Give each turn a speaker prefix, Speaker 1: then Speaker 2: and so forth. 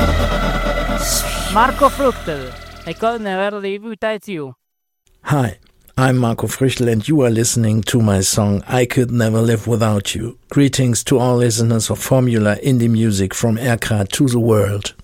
Speaker 1: Marco Fruchtel, I could never live without you.
Speaker 2: Hi, I'm Marco Früchtel and you are listening to my song I Could Never Live Without You. Greetings to all listeners of Formula Indie Music from Erkra to the world.